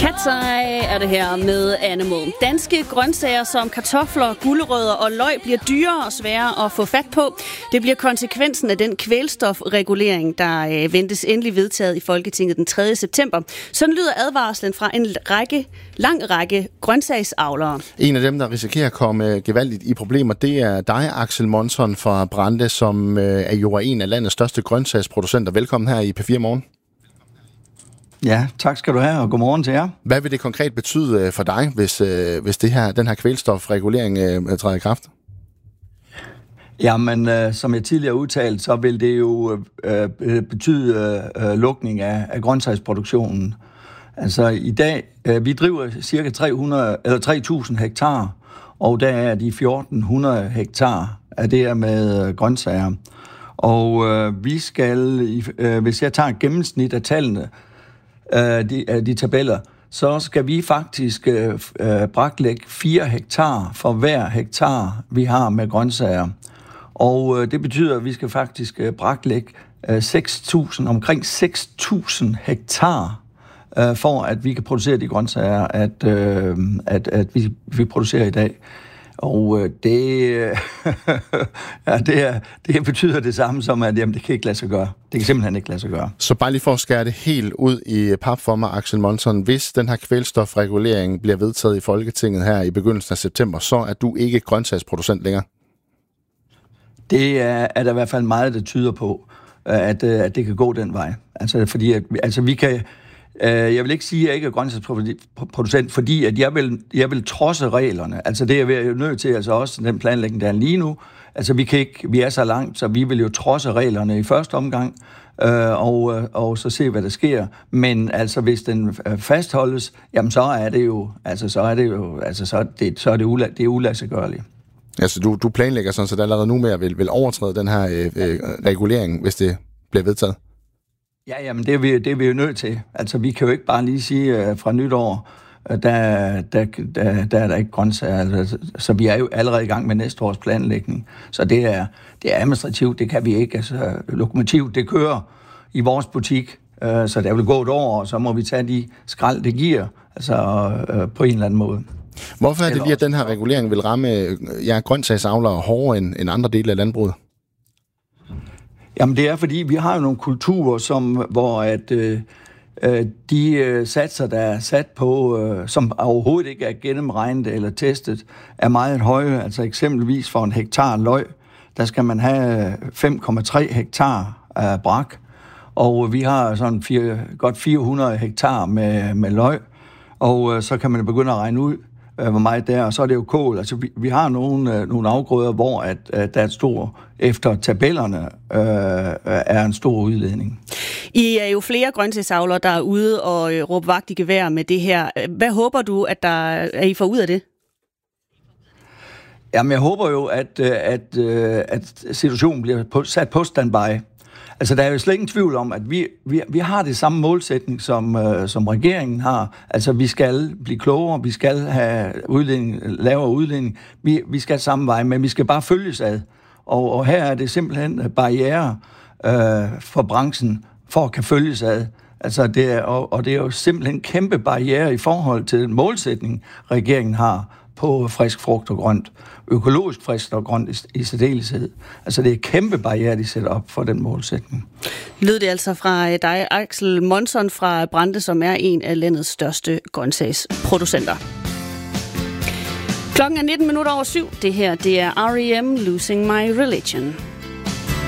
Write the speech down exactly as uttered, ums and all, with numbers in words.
Cat's Eye er det her med Animal. Danske grøntsager som kartofler, gulerødder og løg bliver dyrere og sværere at få fat på. Det bliver konsekvensen af den kvælstofregulering, der ventes endelig vedtaget i Folketinget den tredje september. Sådan lyder advarslen fra en række, lang række grøntsagsavlere. En af dem, der risikerer at komme gevaldigt i problemer, det er dig, Axel Monson fra Brande, som er jo en af landets største grøntsagsproducenter. Velkommen her i P fire Morgen. Ja, tak skal du have, og godmorgen til jer. Hvad vil det konkret betyde for dig, hvis, hvis det her, den her kvælstofregulering øh, træder i kraft? Jamen, øh, som jeg tidligere udtalt, så vil det jo øh, betyde øh, lukning af, af grøntsagsproduktionen. Altså i dag, øh, vi driver cirka tre hundrede eller tre tusind hektar, og der er de fjorten hundrede hektar af det her med øh, grøntsager. Og øh, vi skal, øh, hvis jeg tager et gennemsnit af tallene, De, de tabeller, så skal vi faktisk øh, braklægge fire hektar for hver hektar, vi har med grøntsager. Og øh, det betyder, at vi skal faktisk øh, braklægge øh, seks tusind, omkring seks tusind hektar, øh, for at vi kan producere de grøntsager, at, øh, at, at vi, vi producerer i dag. Og øh, det, ja, det, er, det betyder det samme som, at jamen, det kan ikke lade sig gøre. Det kan simpelthen ikke lade sig gøre. Så bare lige for at skære det helt ud i pap for mig, Axel Monson. Hvis den her kvælstofregulering bliver vedtaget i Folketinget her i begyndelsen af september, så er du ikke grøntsagsproducent længere? Det er, er der i hvert fald meget, der tyder på, at, at det kan gå den vej. Altså, fordi at, altså, vi kan... Jeg vil ikke sige, at jeg ikke er grøntsagsproducent, fordi at jeg, vil, jeg vil trodse reglerne. Altså det er jeg jo nødt til, altså også den planlægning, der er lige nu. Altså vi, kan ikke, vi er så langt, så vi vil jo trodse reglerne i første omgang, øh, og, og så se, hvad der sker. Men altså hvis den fastholdes, jamen så er det jo, altså så er det jo, altså så er det, så er det, ula, det er uladsiggørligt. Altså du, du planlægger sådan set allerede nu med at vil, vil overtræde den her øh, øh, regulering, hvis det bliver vedtaget? Ja, jamen det er, vi, det er vi jo nødt til. Altså vi kan jo ikke bare lige sige uh, fra nytår, uh, der, der, der, der er der ikke grøntsager. Altså, så vi er jo allerede i gang med næste års planlægning. Så det er, det er administrativt, det kan vi ikke. Altså lokomotiv, det kører i vores butik, uh, så der vil gå et år, og så må vi tage de skrald, det giver, altså uh, på en eller anden måde. Hvorfor er det lige, at den her regulering vil ramme ja, grøntsagsavlere hårdere end, end andre dele af landbruget? Jamen det er, fordi vi har jo nogle kulturer, som, hvor at, øh, de øh, satser, der er sat på, øh, som overhovedet ikke er gennemregnet eller testet, er meget høje. Altså eksempelvis for en hektar løg, der skal man have fem komma tre hektar af brak. Og vi har sådan fire, godt fire hundrede hektar med, med løg, og øh, så kan man begynde at regne ud, hvor meget der er, og så er det jo kål. Altså, vi, vi har nogle, øh, nogle afgrøder, hvor at, at der er et stor, efter tabellerne, øh, er en stor udledning. I er jo flere grøntsagsavlere, der er ude og øh, råbe vagt i gevær med det her. Hvad håber du, at, der, at I får ud af det? Jamen, jeg håber jo, at, at, at situationen bliver på, sat på standby. Altså, der er jo slet ingen tvivl om, at vi, vi, vi har det samme målsætning, som, øh, som regeringen har. Altså, vi skal blive klogere, vi skal have udledning, lavere udledning. Vi, vi skal samme vej, men vi skal bare følges ad. Og, og her er det simpelthen barriere øh, for branchen for at kan følges ad. Altså, det er, og, og det er jo simpelthen en kæmpe barriere i forhold til den målsætning, regeringen har på frisk frugt og grønt. Økologisk frisk og grønt i, i særdeleshed. Altså det er kæmpe barriere, de sætter op for den målsætning. Lød det altså fra dig, Axel Monson fra Brande, som er en af landets største grøntsagsproducenter. Klokken er nitten minutter over syv. Det her, det er R E M Losing My Religion.